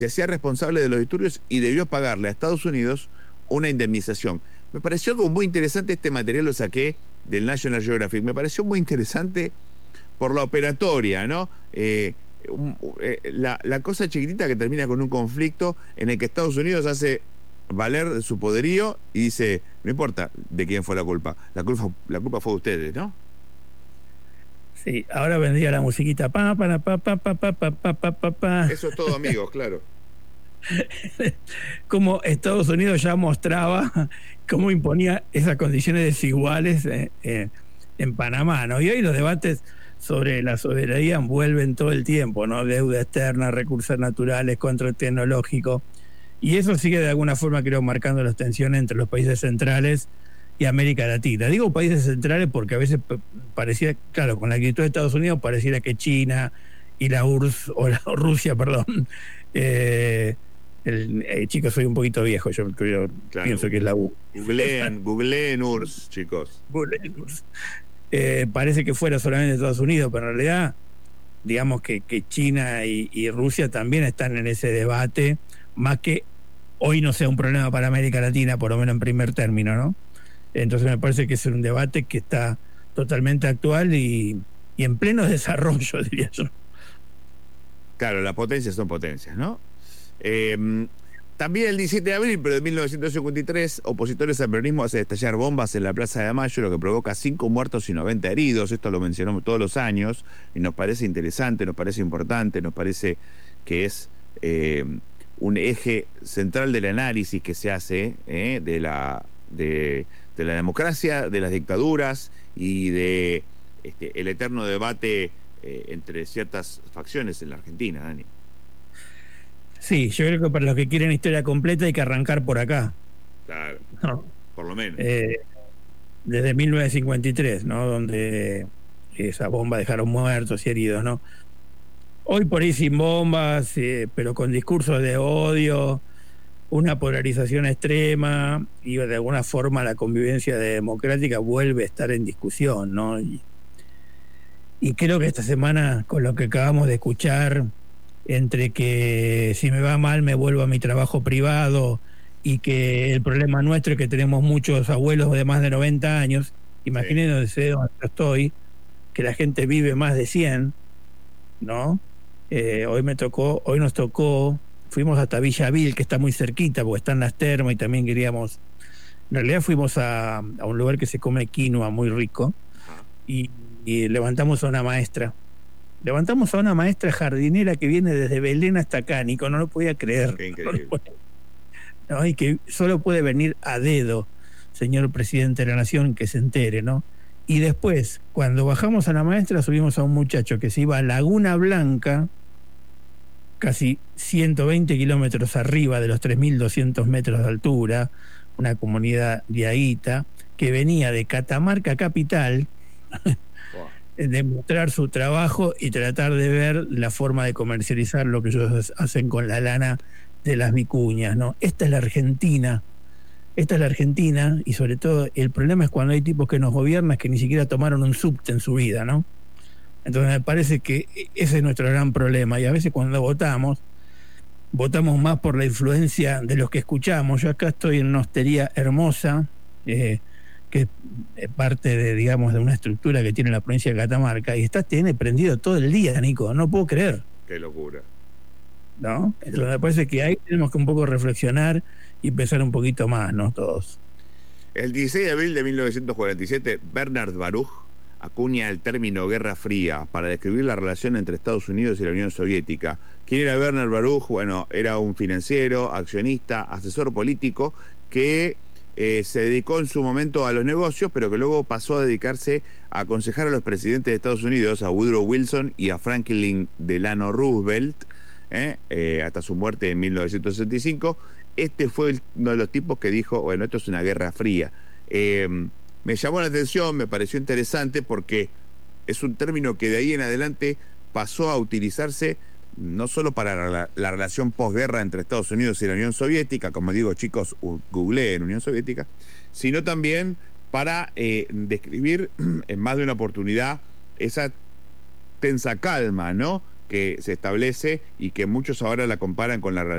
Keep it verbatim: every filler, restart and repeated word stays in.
se hacía responsable de los disturbios y debió pagarle a Estados Unidos una indemnización. Me pareció algo muy interesante, este material lo saqué del National Geographic, me pareció muy interesante por la operatoria, ¿no? Eh, un, eh, la, la cosa chiquitita que termina con un conflicto en el que Estados Unidos hace valer su poderío y dice, no importa de quién fue la culpa, la culpa, la culpa fue de ustedes, ¿no? Sí, ahora vendría la musiquita pa pa pa pa pa pa pa pa pa pa pa. Eso es todo, amigos, claro. Como Estados Unidos ya mostraba cómo imponía esas condiciones desiguales eh, eh, en Panamá, ¿no? Y hoy los debates sobre la soberanía vuelven todo el tiempo, ¿no? Deuda externa, recursos naturales, control tecnológico. Y eso sigue de alguna forma, creo, marcando las tensiones entre los países centrales y América Latina. Digo países centrales porque a veces parecía, claro, con la actitud de Estados Unidos pareciera que China y la U R S S, o la o Rusia, perdón, eh, el, eh, chicos, soy un poquito viejo, yo, yo claro, pienso que es la U. Googleen, googleen U R S S, chicos. Googleen U R S S. Eh, parece que fuera solamente Estados Unidos, pero en realidad, digamos que, que China y, y Rusia también están en ese debate, más que hoy no sea un problema para América Latina, por lo menos en primer término, ¿no? Entonces me parece que es un debate que está totalmente actual y, y en pleno desarrollo, diría yo. Claro, las potencias son potencias, ¿no? Eh, también el diecisiete de abril, pero de mil novecientos cincuenta y tres, opositores al peronismo hacen estallar bombas en la Plaza de Mayo, lo que provoca cinco muertos y noventa heridos. Esto lo mencionamos todos los años y nos parece interesante, nos parece importante, nos parece que es eh, un eje central del análisis que se hace eh, de la de, de la democracia, de las dictaduras y de este, el eterno debate eh, entre ciertas facciones en la Argentina, Dani. Sí, yo creo que para los que quieren historia completa hay que arrancar por acá. Claro, ¿No? Por lo menos. Eh, desde mil novecientos cincuenta y tres, ¿no? Donde esa bomba dejaron muertos y heridos, ¿no? Hoy por ahí sin bombas, eh, pero con discursos de odio, una polarización extrema y de alguna forma la convivencia democrática vuelve a estar en discusión, ¿no? Y, y creo que esta semana, con lo que acabamos de escuchar, entre que si me va mal me vuelvo a mi trabajo privado y que el problema nuestro es que tenemos muchos abuelos de más de noventa años, imagínense donde yo estoy, que la gente vive más de cien, ¿no? Eh, hoy me tocó, hoy nos tocó, fuimos hasta Villavil, que está muy cerquita, porque están las termas y también queríamos, en realidad fuimos a, a un lugar que se come quinoa muy rico y, y levantamos a una maestra. Levantamos a una maestra jardinera que viene desde Belén hasta acá, Nico, no lo podía creer. Qué increíble. No, y que solo puede venir a dedo, señor presidente de la Nación, que se entere, ¿no? Y después, cuando bajamos a la maestra, subimos a un muchacho que se iba a Laguna Blanca, casi ciento veinte kilómetros arriba de los tres mil doscientos metros de altura, una comunidad diaguita, que venía de Catamarca capital, demostrar su trabajo y tratar de ver la forma de comercializar lo que ellos hacen con la lana de las vicuñas, ¿no? Esta es la Argentina, esta es la Argentina, y sobre todo el problema es cuando hay tipos que nos gobiernan que ni siquiera tomaron un subte en su vida, ¿no? Entonces me parece que ese es nuestro gran problema, y a veces cuando votamos, votamos más por la influencia de los que escuchamos. Yo acá estoy en una hostería hermosa, eh, que es parte de, digamos, de una estructura que tiene la provincia de Catamarca, y está, tiene prendido todo el día, Nico, no puedo creer. Qué locura. ¿No? Entonces me parece que ahí tenemos que un poco reflexionar y pensar un poquito más, ¿no? Todos. El dieciséis de abril de mil novecientos cuarenta y siete, Bernard Baruch acuña el término Guerra Fría para describir la relación entre Estados Unidos y la Unión Soviética. ¿Quién era Bernard Baruch? Bueno, era un financiero, accionista, asesor político que eh, se dedicó en su momento a los negocios, pero que luego pasó a dedicarse a aconsejar a los presidentes de Estados Unidos, a Woodrow Wilson y a Franklin Delano Roosevelt, eh, eh, hasta su muerte en mil novecientos sesenta y cinco. Este fue el, uno de los tipos que dijo, bueno, esto es una guerra fría. Eh, me llamó la atención, me pareció interesante porque es un término que de ahí en adelante pasó a utilizarse no solo para la, la relación posguerra entre Estados Unidos y la Unión Soviética, como digo, chicos, googleen Unión Soviética, sino también para eh, describir en más de una oportunidad esa tensa calma, ¿no?, que se establece y que muchos ahora la comparan con la relación